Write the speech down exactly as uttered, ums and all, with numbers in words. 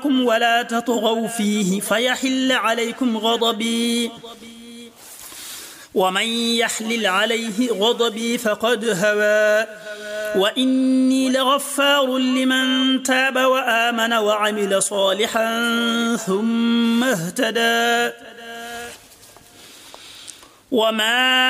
ولا تطغوا فيه فيحل عليكم غضبي ومن يحلل عليه غضبي فقد هوى وإني لغفار لمن تاب وآمن وعمل صالحا ثم اهتدى. وما